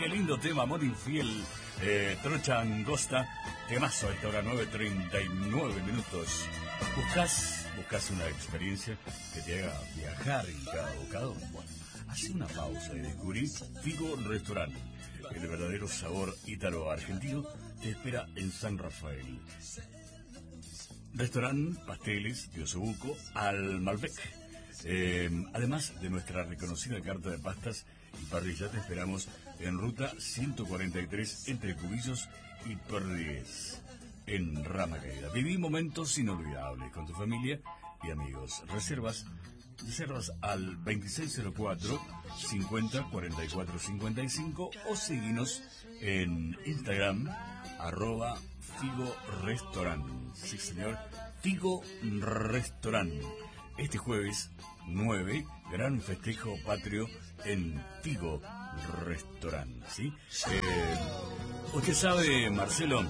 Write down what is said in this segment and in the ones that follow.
qué lindo tema, Amor Infiel, Trocha Angosta, temazo a esta hora, 9:39 minutos. ¿Buscas una experiencia que te haga viajar en cada bocado? Bueno, hace una pausa y descubrí Figo Restaurant. El verdadero sabor ítalo-argentino te espera en San Rafael. Restaurant Pasteles de Osobuco al Malbec. Además de nuestra reconocida carta de pastas y parrilla, te esperamos en ruta 143 entre Cubillos y Perdigues, en Rama Caída. Viví momentos inolvidables con tu familia y amigos. Reservas al 2604 50 44 55 o seguinos en Instagram @Figo Restaurant. Sí, señor, Figo Restaurant. Este jueves 9, gran festejo patrio en Figo Restaurant, ¿sí? Usted sabe, Marcelo,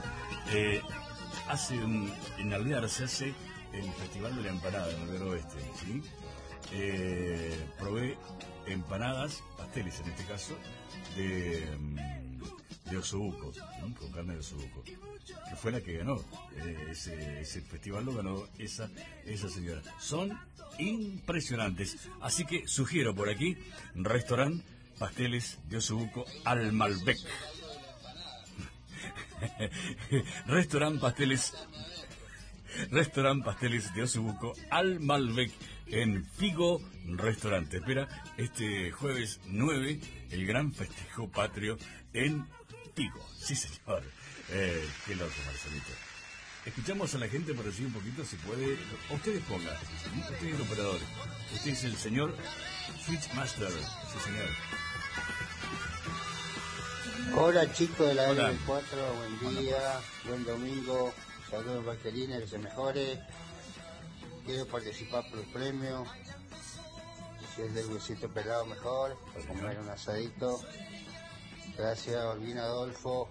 en Alvear se hace el Festival de la Empanada en el Oeste, ¿sí? Probé empanadas, pasteles en este caso, de osobuco, ¿sí? Con carne de osobuco, que fue la que ganó. Ese festival lo ganó esa señora. Son impresionantes, así que sugiero por aquí, restaurant Pasteles de Osobuco al Malbec. Restaurant Pasteles de Osobuco al Malbec en Figo Restaurante. Espera este jueves 9 el gran festejo patrio en Figo. Sí, señor. Qué loco, Marcelito. Escuchamos a la gente por decir un poquito, si puede. Ustedes pongan. Usted es el operador. Usted es el señor Switchmaster. Sí, señor. Hola, chicos de la L4. Buen día. Buen domingo. Saludos, Evangelina, que se mejore. Quiero participar por el premio. Si es del huesito pelado, mejor. Para comer un asadito. Gracias, Olvina Adolfo.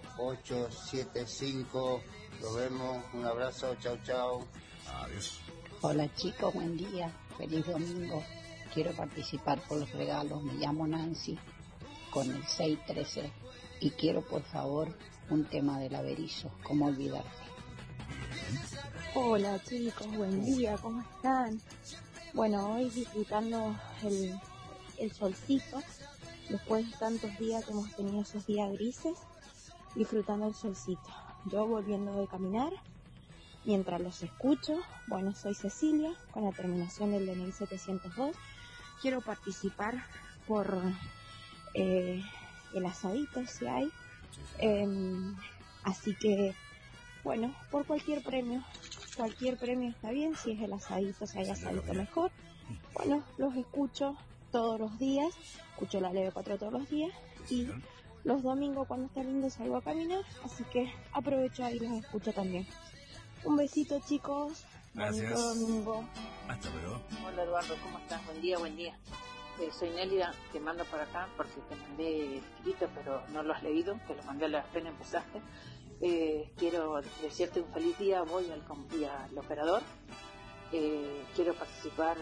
875. Nos vemos. Un abrazo. Chau, chau. Adiós. Hola, chicos. Buen día. Feliz domingo. Quiero participar por los regalos. Me llamo Nancy, con el 613. Y quiero, por favor, un tema del Averizo. ¿Cómo olvidarte? Hola chicos, buen día, ¿cómo están? Bueno, hoy disfrutando el solcito, después de tantos días que hemos tenido esos días grises, disfrutando el solcito. Yo volviendo de caminar, mientras los escucho. Bueno, soy Cecilia, con la terminación del DNI 702. Quiero participar por el asadito, si hay. Así que, bueno, por cualquier premio está bien. Si es el asadito, si hay asadito, mejor. Bueno, los escucho todos los días, escucho la Leve 4 todos los días, y los domingos cuando está lindo salgo a caminar, así que aprovecho ahí y los escucho también. Un besito, chicos. Gracias. Bonito domingo. Hasta luego. Hola, Eduardo, ¿cómo estás? Buen día, buen día. Soy Nélida, te mando por acá porque te mandé escrito, pero no lo has leído, te lo mandé a la pena empezaste. Quiero desearte un feliz día, voy al operador. Quiero participar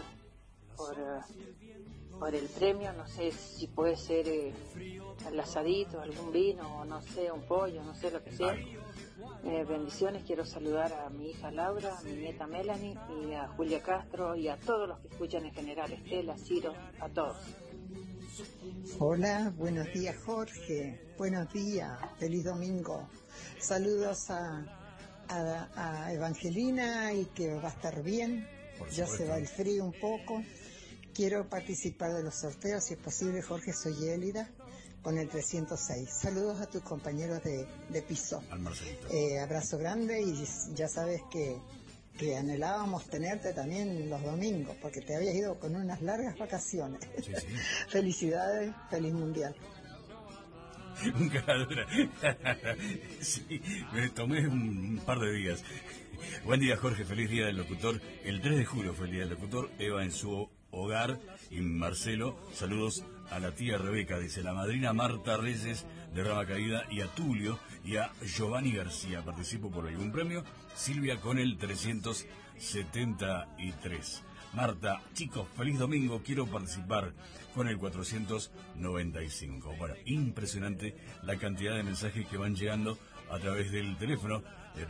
por el premio, no sé si puede ser el asadito, algún vino, o no sé, un pollo, no sé lo que sea. Bendiciones, quiero saludar a mi hija Laura, a mi nieta Melanie y a Julia Castro y a todos los que escuchan en general, Estela, Ciro, a todos. Hola, buenos días Jorge, buenos días, feliz domingo. Saludos a Evangelina y que va a estar bien, ya se va el frío un poco. Quiero participar de los sorteos, si es posible, Jorge, soy Élida, con el 306. Saludos a tus compañeros de piso. Al Marcelito. Abrazo grande, y ya sabes que anhelábamos tenerte también los domingos, porque te habías ido con unas largas vacaciones. Sí. Felicidades, feliz mundial. Sí, me tomé un par de días. Buen día, Jorge, feliz día del locutor. El 3 de julio fue el día del locutor. Eva en su hogar y Marcelo, saludos a la tía Rebeca, dice la madrina Marta Reyes de Rama Caída, y a Tulio y a Giovanni García. Participo por algún premio. Silvia con el 373. Marta, chicos, feliz domingo, quiero participar con el 495. Bueno, impresionante la cantidad de mensajes que van llegando a través del teléfono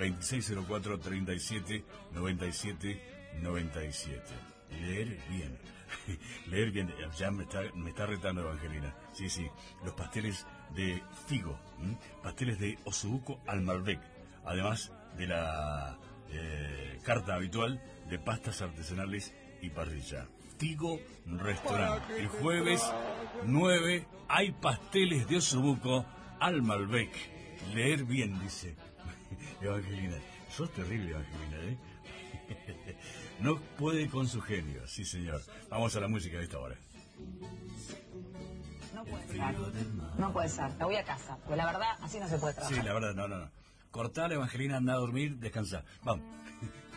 2604-3797-97. Leer bien. Leer bien, ya me está retando Evangelina. Sí, los pasteles de figo, pasteles de osobuco al Malbec, además de la carta habitual de pastas artesanales y parrilla. Figo Restaurant. El jueves 9 hay pasteles de osobuco al Malbec. Leer bien, dice Evangelina. Sos terrible, Evangelina, ¿eh? No puede con su genio, sí señor. Vamos a la música de esta hora. No puede ser. No puede ser. Me voy a casa. Porque la verdad, así no se puede trabajar. Sí, la verdad, no. Cortar, Evangelina, anda a dormir, descansa. Vamos.